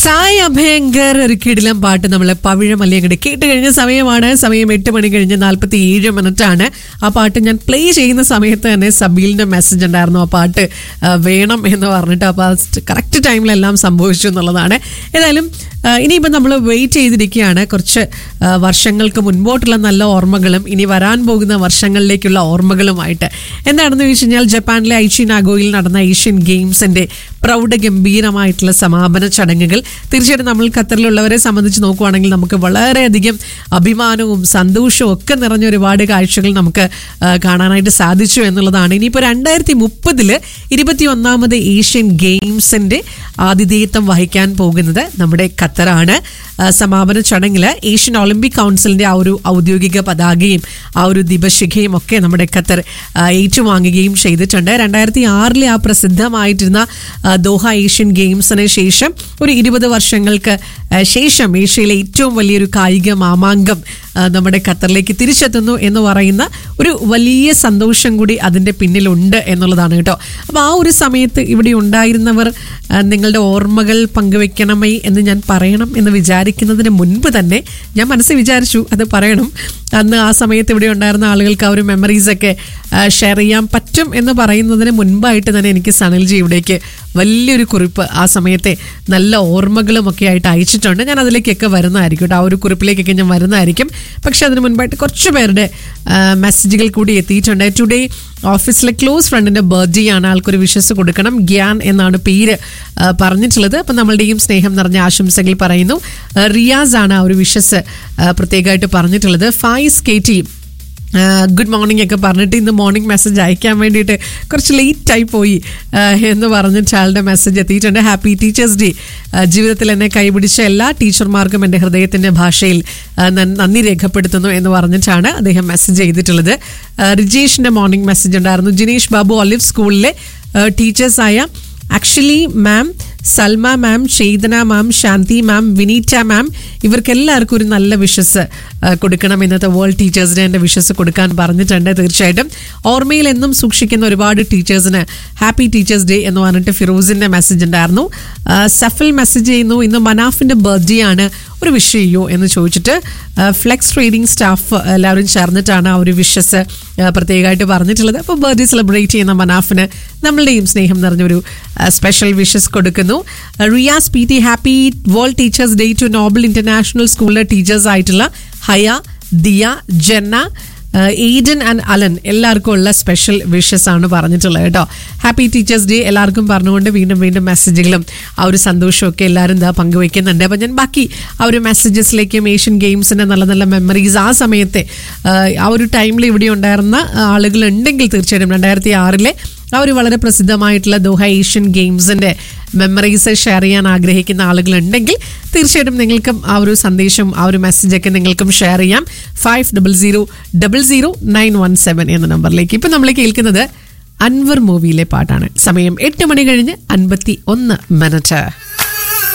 സായ് അഭയങ്കർ ഒരു കിടിലം പാട്ട് നമ്മളെ പവിഴമല്ലി അങ്ങോട്ട് കേട്ട് കഴിഞ്ഞ സമയമാണ്. സമയം 8 മണി കഴിഞ്ഞ് 47 മിനിറ്റാണ്. ആ പാട്ട് ഞാൻ പ്ലേ ചെയ്യുന്ന സമയത്ത് തന്നെ സബീലിന്റെ മെസ്സേജ് ഉണ്ടായിരുന്നു, ആ പാട്ട് വേണം എന്ന് പറഞ്ഞിട്ട്. അപ്പോൾ കറക്റ്റ് ടൈമിലെല്ലാം സംഭവിച്ചു എന്നുള്ളതാണ്. ഏതായാലും ഇനിയിപ്പോൾ നമ്മൾ വെയിറ്റ് ചെയ്തിരിക്കുകയാണ് കുറച്ച് വർഷങ്ങൾക്ക് മുൻപോട്ടുള്ള നല്ല ഓർമ്മകളും ഇനി വരാൻ പോകുന്ന വർഷങ്ങളിലേക്കുള്ള ഓർമ്മകളുമായിട്ട്. എന്താണെന്ന് ചോദിച്ചു കഴിഞ്ഞാൽ ജപ്പാനിലെ ഐച്ചി നാഗോയിൽ നടന്ന ഏഷ്യൻ ഗെയിംസിന്റെ പ്രൗഢഗംഭീരമായിട്ടുള്ള സമാപന ചടങ്ങുകൾ തീർച്ചയായിട്ടും നമ്മൾ ഖത്തറിലുള്ളവരെ സംബന്ധിച്ച് നോക്കുകയാണെങ്കിൽ നമുക്ക് വളരെയധികം അഭിമാനവും സന്തോഷവും ഒക്കെ നിറഞ്ഞ ഒരുപാട് കാഴ്ചകൾ നമുക്ക് കാണാനായിട്ട് സാധിച്ചു എന്നുള്ളതാണ്. ഇനിയിപ്പോൾ 2030 21ാമത് ഏഷ്യൻ ഗെയിംസിന്റെ ആതിഥേയത്വം വഹിക്കാൻ പോകുന്നത് നമ്മുടെ ഖത്തറാണ്. സമാപന ചടങ്ങിൽ ഏഷ്യൻ ഒളിമ്പിക് കൗൺസിലിന്റെ ആ ഒരു ഔദ്യോഗിക പതാകയും ആ ഒരു ദീപശിഖയും ഒക്കെ നമ്മുടെ ഖത്തർ ഏറ്റുവാങ്ങുകയും ചെയ്തിട്ടുണ്ട്. 2006 ആ പ്രസിദ്ധമായിട്ടിരുന്ന ദോഹ ഏഷ്യൻ ഗെയിംസിന് ശേഷം ഒരു 20 വർഷങ്ങൾക്ക് ശേഷം ഏഷ്യയിലെ ഏറ്റവും വലിയൊരു കായിക മാമാങ്കം നമ്മുടെ ഖത്തറിലേക്ക് തിരിച്ചെത്തുന്നു എന്ന് പറയുന്ന ഒരു വലിയ സന്തോഷം കൂടി അതിൻ്റെ പിന്നിലുണ്ട് എന്നുള്ളതാണ് കേട്ടോ. അപ്പോൾ ആ ഒരു സമയത്ത് ഇവിടെ ഉണ്ടായിരുന്നവർ നിങ്ങളുടെ ഓർമ്മകൾ പങ്കുവെക്കണമേ എന്ന് ഞാൻ പറയണം എന്ന് വിചാരിക്കുന്നതിന് മുൻപ് തന്നെ ഞാൻ മനസ്സിൽ വിചാരിച്ചു അത് പറയണം. അന്ന് ആ സമയത്ത് ഇവിടെ ഉണ്ടായിരുന്ന ആളുകൾക്ക് ആ ഒരു മെമ്മറീസൊക്കെ ഷെയർ ചെയ്യാൻ പറ്റും എന്ന് പറയുന്നതിന് മുൻപായിട്ട് തന്നെ എനിക്ക് സനൽജി ഇവിടേക്ക് വലിയൊരു കുറിപ്പ് ആ സമയത്തെ നല്ല ഓർമ്മകളും ഒക്കെ ആയിട്ട് അയച്ചിട്ടുണ്ട്. ഞാൻ അതിലേക്കൊക്കെ വരുന്നതായിരിക്കും കേട്ടോ, ആ ഒരു കുറിപ്പിലേക്കൊക്കെ ഞാൻ വരുന്നതായിരിക്കും. പക്ഷെ അതിന് മുൻപായിട്ട് കുറച്ച് പേരുടെ മെസ്സേജുകൾ കൂടി എത്തിയിട്ടുണ്ട്. ടുഡേ ഓഫീസിലെ ക്ലോസ് ഫ്രണ്ടിന്റെ ബർത്ത്ഡേ ആണ്, ആൾക്കൊരു വിഷസ് കൊടുക്കണം. ഗ്യാൻ എന്നാണ് പേര് പറഞ്ഞിട്ടുള്ളത്. അപ്പം നമ്മളുടെയും സ്നേഹം നിറഞ്ഞ ആശംസകൾ പറയുന്നു. റിയാസ് ആണ് ആ ഒരു വിഷസ് പ്രത്യേകമായിട്ട് പറഞ്ഞിട്ടുള്ളത്. ഫായിസ് KT ഗുഡ് മോർണിംഗ് ഒക്കെ പറഞ്ഞിട്ട് ഇന്ന് മോർണിംഗ് മെസ്സേജ് അയക്കാൻ വേണ്ടിയിട്ട് കുറച്ച് ലേറ്റായി പോയി എന്ന് പറഞ്ഞിട്ട് ആളുടെ മെസ്സേജ് എത്തിയിട്ടുണ്ട്. Happy teachers day. ജീവിതത്തിൽ എന്നെ കൈപിടിച്ച എല്ലാ ടീച്ചർമാർക്കും എൻ്റെ ഹൃദയത്തിൻ്റെ ഭാഷയിൽ നന്ദി രേഖപ്പെടുത്തുന്നു എന്ന് പറഞ്ഞിട്ടാണ് അദ്ദേഹം മെസ്സേജ് ചെയ്തിട്ടുള്ളത്. റിജേഷിൻ്റെ മോർണിംഗ് മെസ്സേജ് ഉണ്ടായിരുന്നു. ജിനേഷ് ബാബു ഒലിവ് സ്കൂളിലെ ടീച്ചേഴ്സായ ആക്ച്വലി മാം, സൽമ മാം, ചേതന മാം, ശാന്തി മാം, വിനീറ്റ മാം, ഇവർക്കെല്ലാവർക്കും ഒരു നല്ല വിഷസ് കൊടുക്കണം. ഇന്നത്തെ വേൾഡ് ടീച്ചേഴ്സ് ഡേൻ്റെ വിഷസ് കൊടുക്കാൻ പറഞ്ഞിട്ടുണ്ട്. തീർച്ചയായിട്ടും ഓർമ്മയിൽ എന്നും സൂക്ഷിക്കുന്ന ഒരുപാട് ടീച്ചേഴ്സിന് ഹാപ്പി ടീച്ചേഴ്സ് ഡേ എന്ന് പറഞ്ഞിട്ട് ഫിറോസിൻ്റെ മെസ്സേജ് ഉണ്ടായിരുന്നു. സഫൽ മെസ്സേജ് ചെയ്യുന്നു, ഇന്ന് മനാഫിൻ്റെ ബർത്ത്ഡേ ആണ്, ഒരു വിഷ് ചെയ്യൂ എന്ന് ചോദിച്ചിട്ട് ഫ്ലെക്സ് ട്രേഡിംഗ് സ്റ്റാഫ് എല്ലാവരും ചേർന്നിട്ടാണ് ആ ഒരു വിഷസ് പ്രത്യേകമായിട്ട് പറഞ്ഞിട്ടുള്ളത്. അപ്പോൾ ബർത്ത്ഡേ സെലിബ്രേറ്റ് ചെയ്യുന്ന മനാഫിന് നമ്മളുടെയും സ്നേഹം നിറഞ്ഞൊരു സ്പെഷ്യൽ വിഷസ് കൊടുക്കുന്നു. Riyas PT happy world teachers day to Nobel international സ്കൂളിലെ ടീച്ചേഴ്സ് ആയിട്ടുള്ള ഹയ, ദിയ, ജന്ന, ഈഡൻ ആൻഡ് അലൻ എല്ലാവർക്കും ഉള്ള സ്പെഷ്യൽ വിഷസ് ആണ് പറഞ്ഞിട്ടുള്ളത് കേട്ടോ. ഹാപ്പി ടീച്ചേഴ്സ് ഡേ എല്ലാവർക്കും പറഞ്ഞുകൊണ്ട് വീണ്ടും വീണ്ടും മെസ്സേജുകളും ആ ഒരു സന്തോഷവും ഒക്കെ എല്ലാവരും ഇതാ പങ്കുവെക്കുന്നുണ്ട്. അപ്പം ഞാൻ ബാക്കി ആ ഒരു മെസ്സേജസിലേക്കും ഏഷ്യൻ ഗെയിംസിൻ്റെ നല്ല നല്ല മെമ്മറീസ് ആ സമയത്തെ ആ ഒരു ടൈമിൽ ഇവിടെ ഉണ്ടായിരുന്ന ആളുകളുണ്ടെങ്കിൽ തീർച്ചയായിട്ടും 2006 ആ ഒരു വളരെ പ്രസിദ്ധമായിട്ടുള്ള ദോഹ ഏഷ്യൻ ഗെയിംസിൻ്റെ മെമ്മറീസ് ഷെയർ ചെയ്യാൻ ആഗ്രഹിക്കുന്ന ആളുകളുണ്ടെങ്കിൽ തീർച്ചയായിട്ടും നിങ്ങൾക്കും ആ ഒരു സന്ദേശം ആ ഒരു മെസ്സേജൊക്കെ നിങ്ങൾക്കും ഷെയർ ചെയ്യാം 50000917 എന്ന നമ്പറിലേക്ക്. ഇപ്പം നമ്മൾ കേൾക്കുന്നത് അൻവർ മൂവിയിലെ പാട്ടാണ്. സമയം 8 മണി കഴിഞ്ഞ് 51 മിനിറ്റ്.